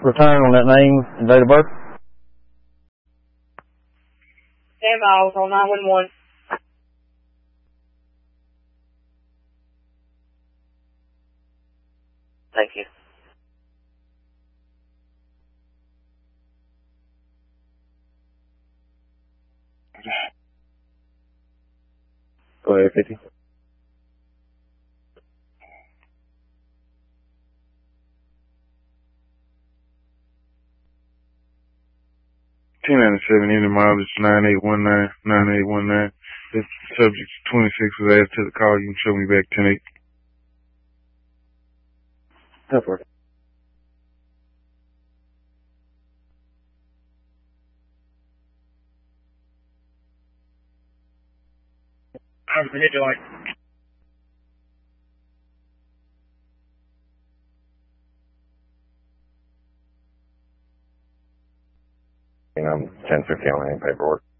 return on that name and date of birth? Stand by, I'll call 911. Thank you. Go ahead, 50. T97 Indian mileage 9819. If subject 26 was asked to the call, you can show me back 10-8. Go for it. How's the hit like? I'm 1050 on any paperwork.